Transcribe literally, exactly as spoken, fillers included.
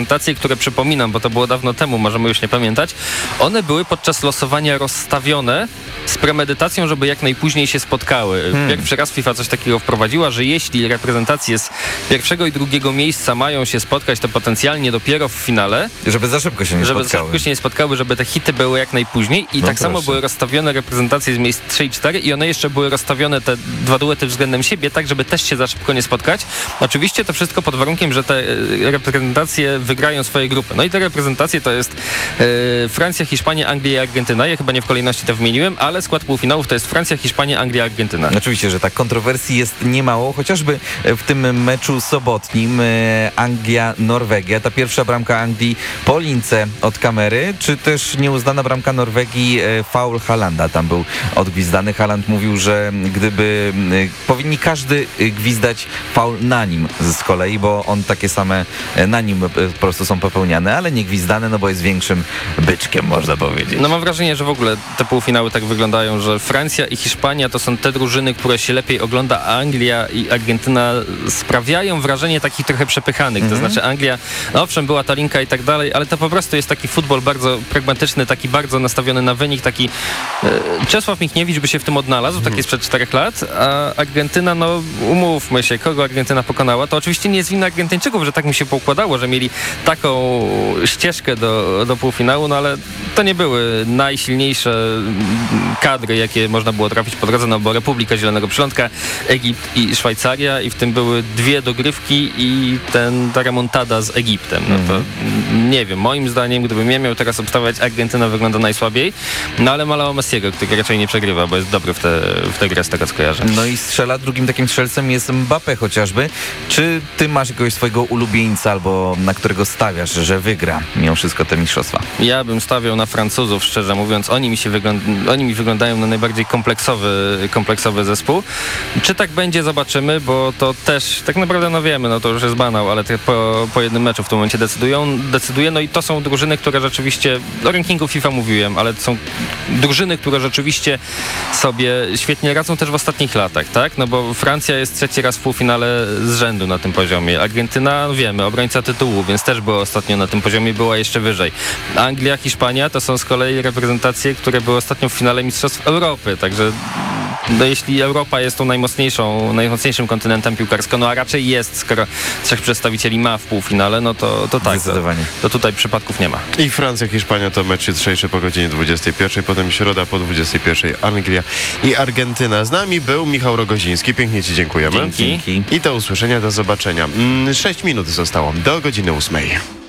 Reprezentacje, które przypominam, bo to było dawno temu, możemy już nie pamiętać, one były podczas losowania rozstawione z premedytacją, żeby jak najpóźniej się spotkały. Hmm. Pierwszy raz FIFA coś takiego wprowadziła, że jeśli reprezentacje z pierwszego i drugiego miejsca mają się spotkać, to potencjalnie dopiero w finale. Żeby za szybko się nie żeby spotkały. Żeby za szybko się nie spotkały, żeby te hity były jak najpóźniej. I no tak proszę. samo były rozstawione reprezentacje z miejsc trzy i cztery i one jeszcze były rozstawione, te dwa duety względem siebie, tak, żeby też się za szybko nie spotkać. Oczywiście to wszystko pod warunkiem, że te reprezentacje wygrają swoje grupy. No i te reprezentacje to jest e, Francja, Hiszpania, Anglia i Argentyna. Ja chyba nie w kolejności to wymieniłem, ale skład półfinałów to jest Francja, Hiszpania, Anglia, Argentyna. Oczywiście, że tak. Kontrowersji jest niemało, chociażby w tym meczu sobotnim e, Anglia-Norwegia. Ta pierwsza bramka Anglii po lince od kamery, czy też nieuznana bramka Norwegii, e, faul Haalanda tam był odgwizdany. Haaland mówił, że gdyby e, powinni każdy gwizdać faul na nim z kolei, bo on takie same e, na nim po prostu są popełniane, ale nie gwizdane, no bo jest większym byczkiem, można powiedzieć. No mam wrażenie, że w ogóle te półfinały tak wyglądają, że Francja i Hiszpania to są te drużyny, które się lepiej ogląda, a Anglia i Argentyna sprawiają wrażenie takich trochę przepychanych. Mm-hmm. To znaczy Anglia, no owszem, była ta linka i tak dalej, ale to po prostu jest taki futbol bardzo pragmatyczny, taki bardzo nastawiony na wynik, taki e, Czesław Michniewicz by się w tym odnalazł, mm-hmm. taki sprzed czterech lat, a Argentyna, no umówmy się, kogo Argentyna pokonała, to oczywiście nie jest wina Argentyńczyków, że tak mi się poukładało, że mieli taką ścieżkę do, do półfinału, no ale to nie były najsilniejsze kadry, jakie można było trafić po drodze, no bo Republika Zielonego Przylądka, Egipt i Szwajcaria i w tym były dwie dogrywki i ten, ta remontada z Egiptem. No to mm. nie wiem, moim zdaniem, gdybym ja miał teraz obstawiać, Argentyna wygląda najsłabiej, no ale ma Leo Messiego, który raczej nie przegrywa, bo jest dobry w tę w te grę, z tego co kojarzę. No i strzela, drugim takim strzelcem jest Mbappé chociażby. Czy ty masz jakiegoś swojego ulubieńca albo na którego stawiasz, że wygra mimo wszystko te mistrzostwa? Ja bym stawiał na Francuzów, szczerze mówiąc. Oni mi się wygląd- oni mi wyglądają na najbardziej kompleksowy, kompleksowy zespół. Czy tak będzie, zobaczymy, bo to też tak naprawdę, no wiemy, no to już jest banał, ale po, po jednym meczu w tym momencie decydują, decyduje. No i to są drużyny, które rzeczywiście, o rankingu FIFA mówiłem, ale to są drużyny, które rzeczywiście sobie świetnie radzą też w ostatnich latach, tak? No bo Francja jest trzeci raz w półfinale z rzędu na tym poziomie. Argentyna, no wiemy, obrońca tytułu, więc też była ostatnio na tym poziomie, była jeszcze wyżej. Anglia, Hiszpania to są z kolei reprezentacje, które były ostatnio w finale Mistrzostw Europy, także no jeśli Europa jest tą najmocniejszą, najmocniejszym kontynentem piłkarsko, no a raczej jest, skoro trzech przedstawicieli ma w półfinale, no to, to tak, to, to tutaj przypadków nie ma. I Francja, Hiszpania to mecz jutrzejszy po godzinie dwudziestej pierwszej, potem środa po dwudziestej pierwszej Anglia i Argentyna. Z nami był Michał Rogoziński, pięknie ci dziękujemy. Dzięki. I do usłyszenia, do zobaczenia. Sześć minut zostało do godziny ósmej.